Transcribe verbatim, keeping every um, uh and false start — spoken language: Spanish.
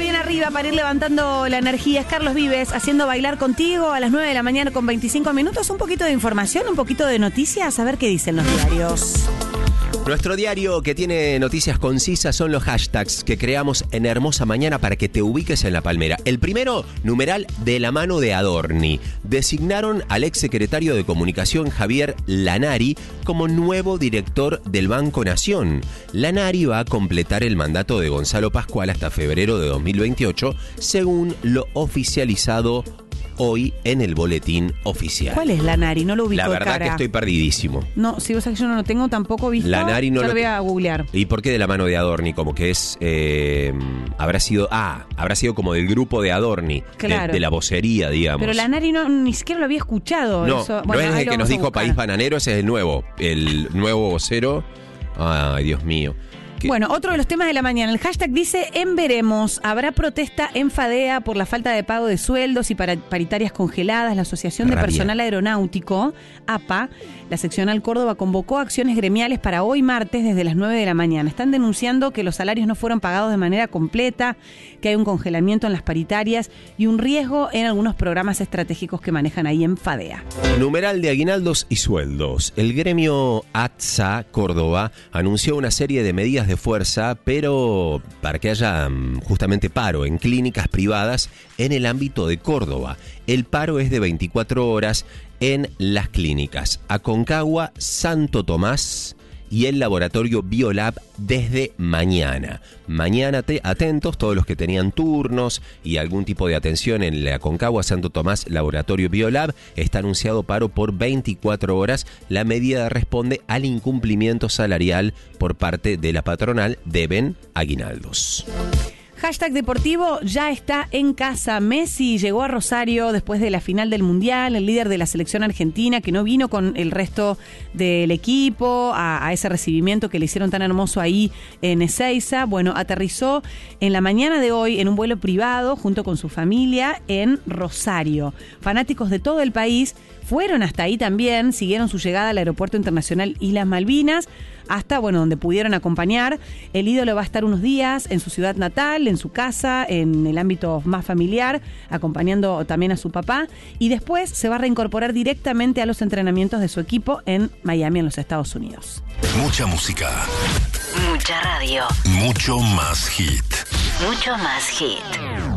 bien arriba para ir levantando la energía. Es Carlos Vives haciendo Bailar Contigo a las nueve de la mañana con veinticinco minutos. Un poquito de información, un poquito de noticias, a ver qué dicen los diarios. Nuestro diario que tiene noticias concisas son los hashtags que creamos en Hermosa Mañana para que te ubiques en la palmera. El primero, numeral de la mano de Adorni. Designaron al ex secretario de Comunicación Javier Lanari como nuevo director del Banco Nación. Lanari va a completar el mandato de Gonzalo Pascual hasta febrero de dos mil veintiocho, según lo oficializado hoy en el boletín oficial. ¿Cuál es Lanari? No lo ubico. La verdad cara. que estoy perdidísimo. No, si vos sabés que yo no lo tengo tampoco visto. Lanari no ya lo, lo voy a googlear. ¿Y por qué de la mano de Adorni? Como que es eh, habrá sido ah, habrá sido como del grupo de Adorni, claro. de, de la vocería, digamos. Pero Lanari no, ni siquiera lo había escuchado. No, eso. no Bueno, es el que nos dijo buscar. País Bananero, ese es el nuevo, el nuevo vocero. Ay, Dios mío. Bueno, otro de los temas de la mañana. El hashtag dice, en veremos, habrá protesta en FADEA por la falta de pago de sueldos y para paritarias congeladas. La Asociación de Rabia. Personal Aeronáutico, A P A, la seccional Córdoba, convocó acciones gremiales para hoy martes desde las nueve de la mañana. Están denunciando que los salarios no fueron pagados de manera completa, que hay un congelamiento en las paritarias y un riesgo en algunos programas estratégicos que manejan ahí en FADEA. Numeral de aguinaldos y sueldos. El gremio A T S A Córdoba anunció una serie de medidas de fuerza, pero para que haya justamente paro en clínicas privadas en el ámbito de Córdoba. El paro es de veinticuatro horas en las clínicas Aconcagua, Santo Tomás y el laboratorio Biolab desde mañana. Mañana te, atentos todos los que tenían turnos y algún tipo de atención en la Aconcagua, Santo Tomás, laboratorio Biolab. Está anunciado paro por veinticuatro horas. La medida responde al incumplimiento salarial por parte de la patronal. Deben aguinaldos. Hashtag deportivo, ya está en casa. Messi llegó a Rosario después de la final del Mundial, el líder de la selección argentina, que no vino con el resto del equipo a, a ese recibimiento que le hicieron tan hermoso ahí en Ezeiza. Bueno, aterrizó en la mañana de hoy en un vuelo privado junto con su familia en Rosario. Fanáticos de todo el país fueron hasta ahí también, siguieron su llegada al Aeropuerto Internacional Islas Malvinas, hasta, bueno, donde pudieron acompañar. El ídolo va a estar unos días en su ciudad natal, en su casa, en el ámbito más familiar, acompañando también a su papá, y después se va a reincorporar directamente a los entrenamientos de su equipo en Miami, en los Estados Unidos. Mucha música. Mucha radio. Mucho más hit. Mucho más hit.